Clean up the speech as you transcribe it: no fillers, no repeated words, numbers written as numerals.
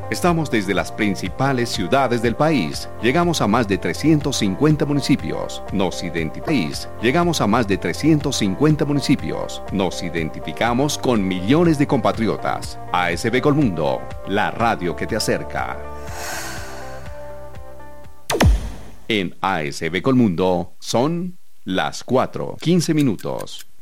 Estamos desde las principales ciudades del país. Llegamos a más de 350 municipios. Llegamos a más de 350 municipios. Nos identificamos con millones de compatriotas. ASB Colmundo, la radio que te acerca. En ASB Colmundo son las 4:15.